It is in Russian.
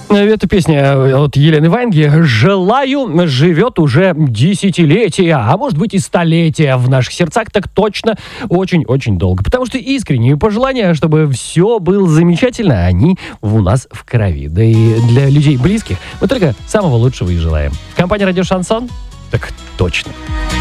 Эта песня от Елены Ваенги «Желаю» живет уже десятилетия, а может быть и столетия в наших сердцах, так точно очень-очень долго. Потому что искренние пожелания, чтобы все было замечательно, они у нас в крови. Да и для людей близких мы только самого лучшего и желаем. Компания «Радио Шансон»? Так точно.